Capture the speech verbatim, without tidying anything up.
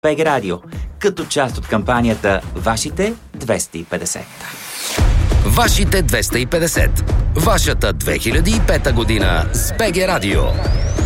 БГ Радио, като част от кампанията Вашите двеста и петдесет. Вашите двеста и петдесет. Вашата две хиляди и пета година с БГ Радио.